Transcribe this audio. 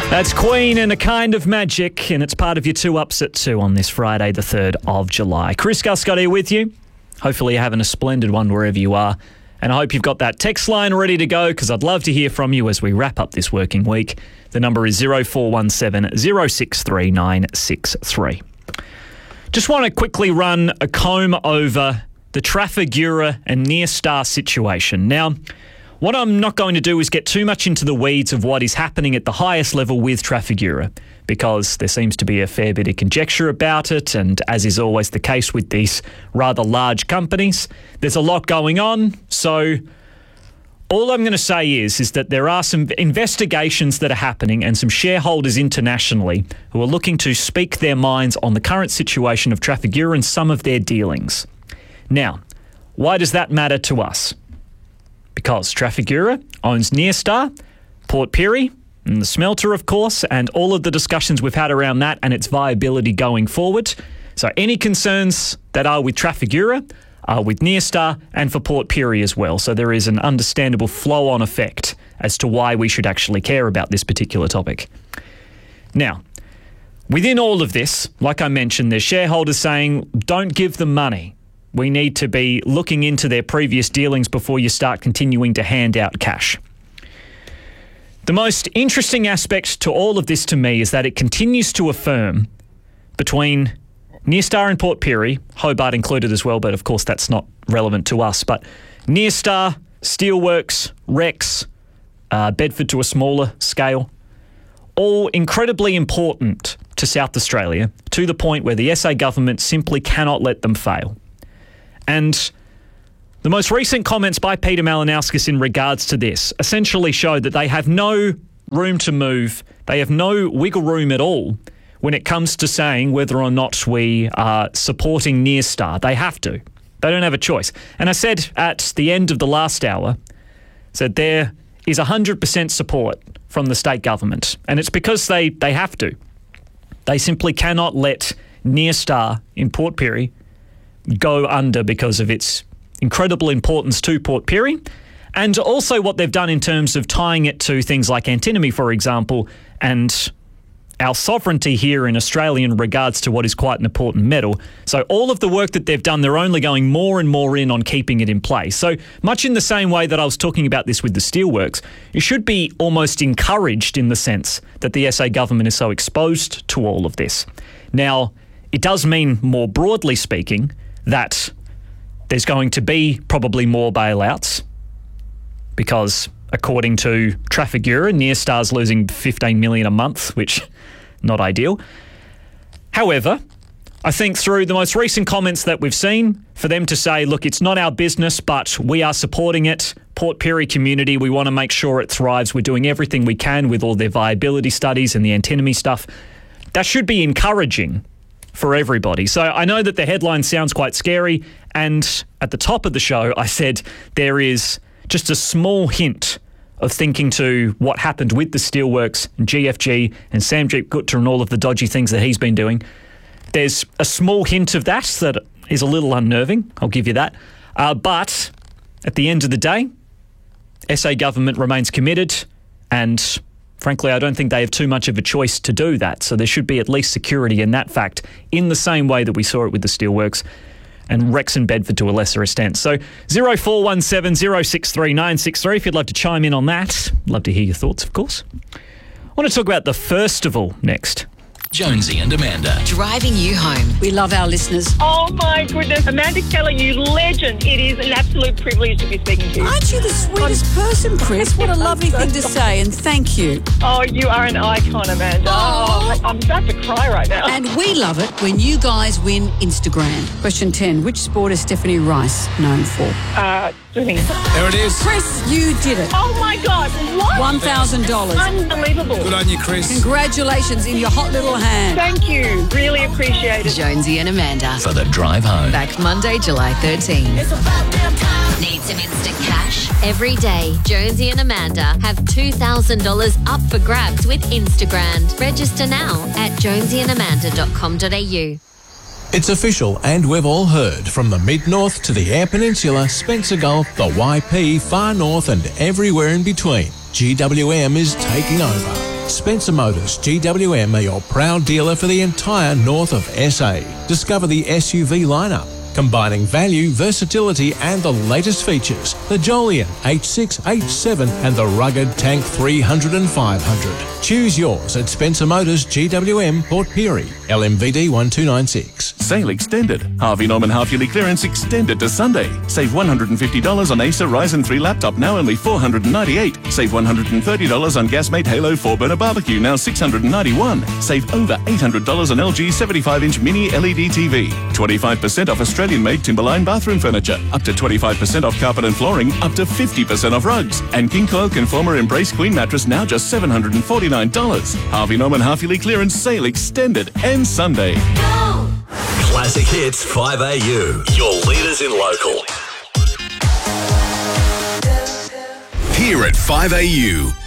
That's Queen and A Kind of Magic, and it's part of your 2 Ups at 2 on this Friday, the 3rd of July. Chris Guscott here with you. Hopefully you're having a splendid one wherever you are. And I hope you've got that text line ready to go, because I'd love to hear from you as we wrap up this working week. The number is 0417 063 963. Just want to quickly run a comb over the Trafigura and Nyrstar situation. Now, what I'm not going to do is get too much into the weeds of what is happening at the highest level with Trafigura, because there seems to be a fair bit of conjecture about it, and as is always the case with these rather large companies, there's a lot going on. So all I'm going to say is that there are some investigations that are happening and some shareholders internationally who are looking to speak their minds on the current situation of Trafigura and some of their dealings. Now, why does that matter to us? Because Trafigura owns Nyrstar, Port Pirie, and the smelter, of course, and all of the discussions we've had around that and its viability going forward. So any concerns that are with Trafigura are with Nyrstar and for Port Pirie as well. So there is an understandable flow-on effect as to why we should actually care about this particular topic. Now, within all of this, like I mentioned, there's shareholders saying, don't give them money. We need to be looking into their previous dealings before you start continuing to hand out cash. The most interesting aspect to all of this to me is that it continues to affirm between Nyrstar and Port Pirie, Hobart included as well, but of course that's not relevant to us, but Nyrstar, Steelworks, Rex, Bedford to a smaller scale, all incredibly important to South Australia, to the point where the SA government simply cannot let them fail. And the most recent comments by Peter Malinauskas in regards to this essentially show that they have no room to move. They have no wiggle room at all when it comes to saying whether or not we are supporting Nyrstar. They have to. They don't have a choice. And I said at the end of the last hour, said there is 100% support from the state government. And it's because they have to. They simply cannot let Nyrstar in Port Pirie go under because of its incredible importance to Port Pirie, and also what they've done in terms of tying it to things like antimony, for example, and our sovereignty here in Australia in regards to what is quite an important metal. So all of the work that they've done, they're only going more and more in on keeping it in place. So much in the same way that I was talking about this with the steelworks, it should be almost encouraged in the sense that the SA government is so exposed to all of this. Now, it does mean, more broadly speaking, that there's going to be probably more bailouts because, according to Trafigura, Nyrstar's losing $15 million a month, which not ideal. However, I think through the most recent comments that we've seen, for them to say, look, it's not our business, but we are supporting it. Port Pirie community, we want to make sure it thrives. We're doing everything we can with all their viability studies and the antimony stuff. That should be encouraging for everybody. So I know that the headline sounds quite scary, and at the top of the show I said there is just a small hint of thinking to what happened with the Steelworks and GFG and Samjeet Gupta and all of the dodgy things that he's been doing. There's a small hint of that is a little unnerving, I'll give you that. But at the end of the day, SA government remains committed, and frankly, I don't think they have too much of a choice to do that. So there should be at least security in that fact, in the same way that we saw it with the Steelworks and Rex and Bedford to a lesser extent. So 0417 063 963 if you'd like to chime in on that. Love to hear your thoughts, of course. I want to talk about the Festival next. Jonesy and Amanda. Driving you home. We love our listeners. Oh my goodness. Amanda Keller, you legend. It is an absolute privilege to be speaking to you. Aren't you the sweetest person, Chris? What a lovely thing to say, and thank you. Oh, you are an icon, Amanda. Oh, I'm about to cry right now. And we love it when you guys win Instagram. Question 10. Which sport is Stephanie Rice known for? Swimming. There it is. Chris, you did it. Oh my God. What? $1,000. Unbelievable. Good on you, Chris. Congratulations in your hot little hand. Thank you. Really appreciate it. Jonesy and Amanda. For the drive home. Back Monday, July 13. Need some instant cash? Every day, Jonesy and Amanda have $2,000 up for grabs with Instagram. Register now at jonesyandamanda.com.au. It's official, and we've all heard, from the Mid-North to the Eyre Peninsula, Spencer Gulf, the YP, Far North and everywhere in between. GWM is taking over. Spencer Motors GWM are your proud dealer for the entire north of SA. Discover the SUV lineup, combining value, versatility and the latest features. The Jolion H6, H7 and the rugged Tank 300 and 500. Choose yours at Spencer Motors GWM, Port Pirie, LMVD 1296. Sale extended. Harvey Norman half-yearly clearance extended to Sunday. Save $150 on Acer Ryzen 3 laptop, now only $498. Save $130 on Gasmate Halo 4-burner barbecue, now $691. Save over $800 on LG 75-inch mini LED TV. 25% off Australian-made Timberline bathroom furniture. Up to 25% off carpet and flooring. Up to 50% off rugs. And King Coil Conformer Embrace Queen mattress, now just $749. Harvey Norman half-yearly clearance sale extended. Ends Sunday. Classic Hits 5AU. Your leaders in local. Here at 5AU,